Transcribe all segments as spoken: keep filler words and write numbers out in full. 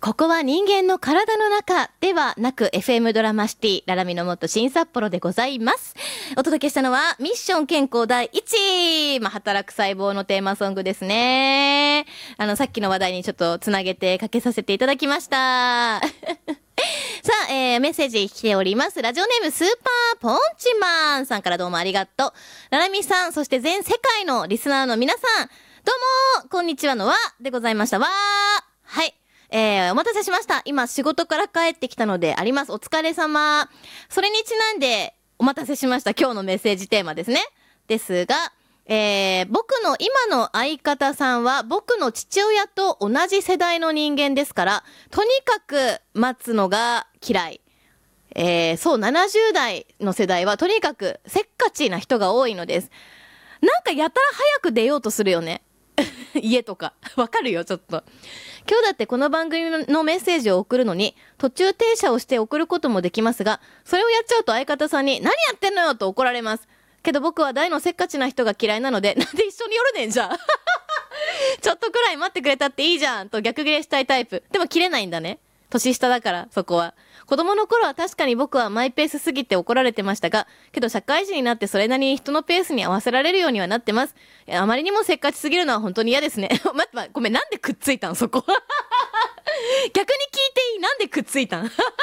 ここは人間の体の中ではなく エフエム ドラマシティララミの元新札幌でございます。お届けしたのはミッション健康第一、まあ、働く細胞のテーマソングですね。あのさっきの話題にちょっとつなげてかけさせていただきましたさあ、えー、メッセージ来ております。ラジオネームスーパーポンチマンさんからどうもありがとう。ララミさん、そして全世界のリスナーの皆さん、どうもこんにちはのわでございました。わー、はい、えー、お待たせしました。今仕事から帰ってきたのであります。お疲れ様。それにちなんでお待たせしました。今日のメッセージテーマですね。ですが、えー、僕の今の相方さんは僕の父親と同じ世代の人間ですから、とにかく待つのが嫌い。えー、そう、ななじゅう代の世代はとにかくせっかちな人が多いのです。なんかやたら早く出ようとするよね。家とか。わかるよ、ちょっと。今日だってこの番組のメッセージを送るのに途中停車をして送ることもできますが、それをやっちゃうと相方さんに何やってんのよと怒られます。けど僕は大のせっかちな人が嫌いなので、なんで一緒に寄るねんじゃちょっとくらい待ってくれたっていいじゃんと逆ギレしたいタイプ。でも切れないんだね。年下だからそこは。子供の頃は確かに僕はマイペースすぎて怒られてましたが、けど社会人になってそれなりに人のペースに合わせられるようにはなってます。あまりにもせっかちすぎるのは本当に嫌ですね待って待って、ごめん、なんでくっついたんそこ逆に聞いていい？なんでくっついたん合わなさ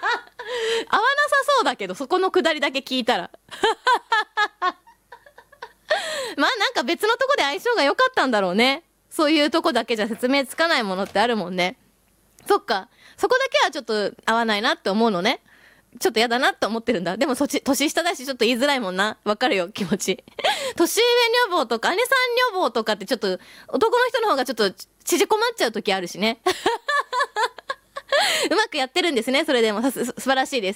そうだけど、そこのくだりだけ聞いたらまあなんか別のとこで相性が良かったんだろうね。そういうとこだけじゃ説明つかないものってあるもんね。そっか、そこだけはちょっと合わないなって思うのね。ちょっとやだなって思ってるんだ。でもそっち年下だしちょっと言いづらいもんな。わかるよ気持ち年上女房とか姉さん女房とかってちょっと男の人の方がちょっと縮こまっちゃう時あるしねうまくやってるんですね。それでもさす素晴らしいで